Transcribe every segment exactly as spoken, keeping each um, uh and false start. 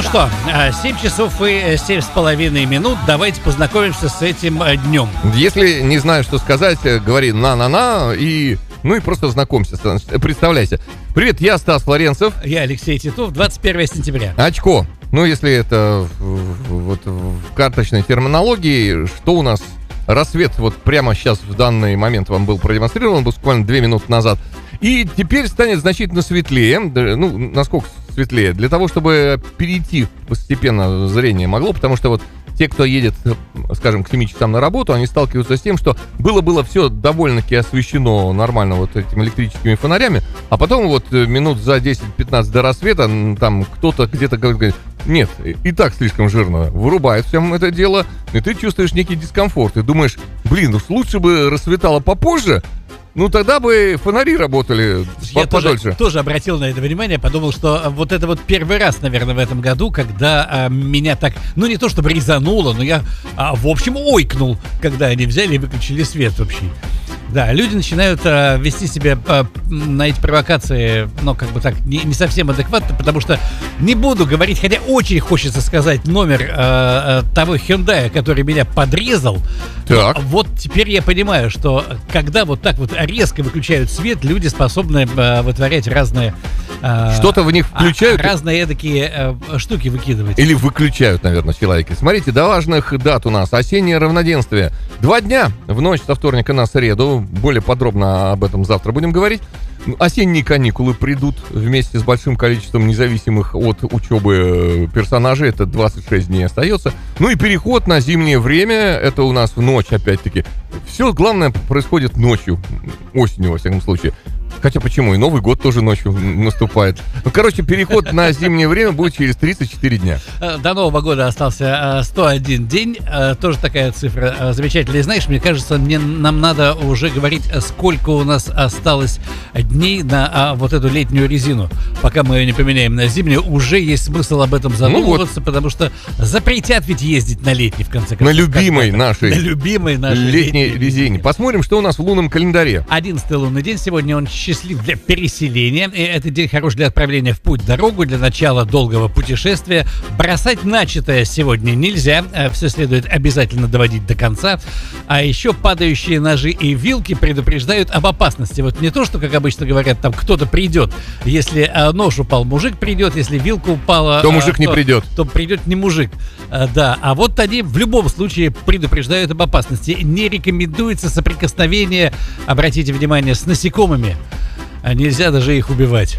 что, семь часов и семь с половиной минут. Давайте познакомимся с этим днем. Если не знаешь, что сказать, говори на-на-на и... Ну и просто знакомься, представляйся. Привет, я Стас Флоренцев. Я Алексей Титов, двадцать первое сентября. Очко. Ну, если это вот в карточной терминологии, что у нас? Рассвет вот прямо сейчас в данный момент вам был продемонстрирован, буквально две минуты назад. И теперь станет значительно светлее. Ну, насколько светлее? Для того, чтобы перейти постепенно зрение могло, потому что вот те, кто едет, скажем, к семи часам на работу, они сталкиваются с тем, что было-было все довольно-таки освещено нормально вот этими электрическими фонарями, а потом вот минут за десять-пятнадцать до рассвета там кто-то где-то говорит, нет, и так слишком жирно, вырубает всем это дело, и ты чувствуешь некий дискомфорт, и думаешь, блин, уж лучше бы рассветало попозже. Ну, тогда бы фонари работали Я подольше. Тоже, тоже обратил на это внимание, подумал, что вот это вот первый раз, наверное, в этом году, когда а, меня так, ну, не то чтобы резануло, но я, а, в общем, ойкнул, когда они взяли и выключили свет вообще. Да, люди начинают а, вести себя а, на эти провокации, ну, как бы так, не, не совсем адекватно, потому что не буду говорить, хотя очень хочется сказать номер а, а, того Hyundai, который меня подрезал. Так. Вот теперь я понимаю, что когда вот так вот резко выключают свет, люди способны а, вытворять разные... А, Что-то в них включают? А, разные эдакие а, штуки выкидывать. Или выключают, наверное, человеки. Смотрите, до важных дат у нас. Осеннее равноденствие. Два дня в ночь со вторника на среду. Более подробно об этом завтра будем говорить. Осенние каникулы придут вместе с большим количеством независимых от учебы персонажей. Это двадцать шесть дней остается. Ну и переход на зимнее время. Это у нас в ночь, опять-таки. Все главное происходит ночью. Осенью, во всяком случае. Хотя почему? И Новый год тоже ночью наступает. Ну, короче, переход на зимнее время будет через тридцать четыре дня. До Нового года остался сто один день. Тоже такая цифра замечательная. И знаешь, мне кажется, мне, нам надо уже говорить, сколько у нас осталось дней на вот эту летнюю резину. Пока мы ее не поменяем на зимнюю, уже есть смысл об этом задумываться, ну вот. Потому что запретят ведь ездить на летней, в конце концов. На любимой нашей, на любимой нашей летней, летней резине. Посмотрим, что у нас в лунном календаре. одиннадцатый лунный день. Сегодня он счастлив для переселения. И этот день хорош для отправления в путь, дорогу, для начала долгого путешествия. Бросать начатое сегодня нельзя. Все следует обязательно доводить до конца. А еще падающие ножи и вилки предупреждают об опасности. Вот не то, что, как обычно говорят, там кто-то придет. Если нож упал, мужик придет. Если вилка упала, то мужик то, не придет. То придет не мужик. Да. А вот они в любом случае предупреждают об опасности. Не рекомендуется соприкосновение, обратите внимание, с насекомыми. А нельзя даже их убивать.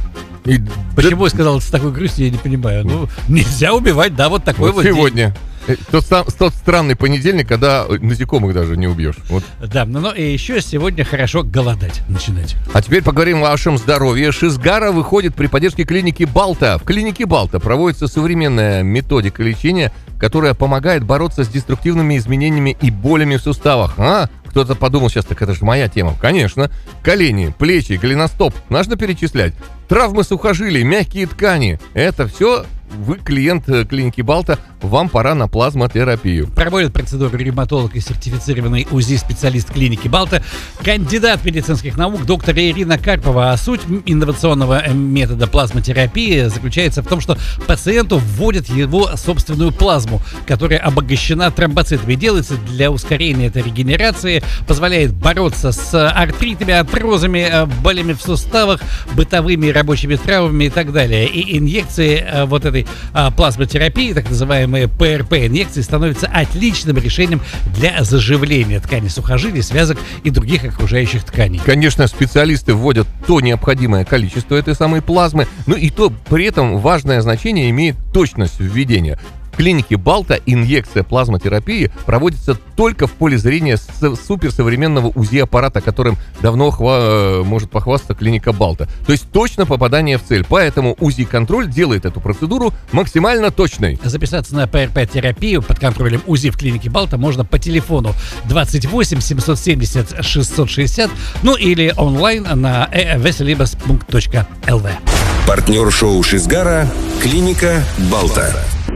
И почему да... я сказал это с такой грустью, я не понимаю. Ну, нельзя убивать, да, вот такой вот, вот сегодня. День. Тот, тот странный понедельник, когда насекомых даже не убьешь. Вот. Да, но, но и еще сегодня хорошо голодать начинать. А теперь поговорим о вашем здоровье. Шизгара выходит при поддержке клиники Балта. В клинике Балта проводится современная методика лечения, которая помогает бороться с деструктивными изменениями и болями в суставах. А? Кто-то подумал сейчас, так это же моя тема. Конечно. Колени, плечи, голеностоп. Нужно перечислять. Травмы сухожилий, мягкие ткани. Это все вы клиент клиники Балта. Вам пора на плазмотерапию. Проводит процедуру ревматолог и сертифицированный УЗИ-специалист клиники Балта, кандидат медицинских наук, доктор Ирина Карпова. А суть инновационного метода плазмотерапии заключается в том, что пациенту вводят его собственную плазму, которая обогащена тромбоцитами. Делается для ускорения этой регенерации, позволяет бороться с артритами, артрозами, болями в суставах, бытовыми рабочими травмами и так далее. И инъекции вот этой плазмотерапии, так называемые пэ эр пэ-инъекции, становятся отличным решением для заживления тканей сухожилий, связок и других окружающих тканей. Конечно, специалисты вводят то необходимое количество этой самой плазмы, но и то при этом важное значение имеет точность введения. В клинике Балта инъекция плазмотерапии проводится только в поле зрения суперсовременного УЗИ-аппарата, которым давно хва- может похвастаться клиника Балта. То есть точно попадание в цель. Поэтому УЗИ-контроль делает эту процедуру максимально точной. Записаться на пэ эр пэ-терапию под контролем УЗИ в клинике Балта можно по телефону двадцать восемь семьсот семьдесят шестьсот шестьдесят, ну или онлайн на веселибас точка эл ви. Партнер шоу Шизгара – клиника Балта.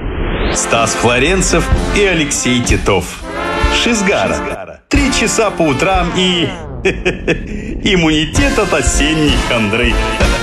Стас Флоренцев и Алексей Титов. Шизгара. Три часа по утрам и иммунитет от осенней хандры.